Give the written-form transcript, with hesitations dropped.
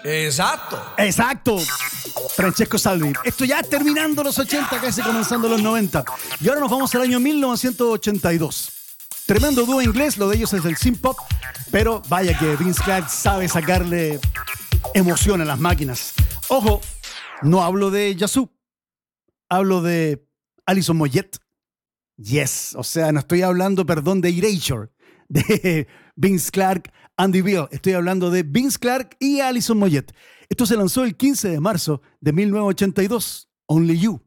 Exacto. Exacto. Francesco Salvi. Esto ya terminando los 80, casi comenzando los 90. Y ahora nos vamos al año 1982. Tremendo dúo inglés, lo de ellos es el synth pop, pero vaya que Vince Clarke sabe sacarle emoción a las máquinas. Ojo, no hablo de Yazoo, hablo de Alison Moyet. Yes, o sea, no estoy hablando, perdón, de Erasure, de Vince Clarke, Andy Bill. Estoy hablando de Vince Clarke y Alison Moyet. Esto se lanzó el 15 de marzo de 1982. Only You.